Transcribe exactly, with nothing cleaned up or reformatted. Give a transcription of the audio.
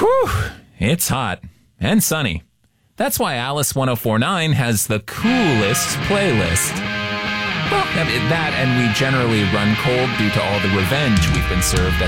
Whew, it's hot and sunny. That's why Alice ten forty-nine has the coolest playlist. Well, that and we generally run cold due to all the revenge we've been served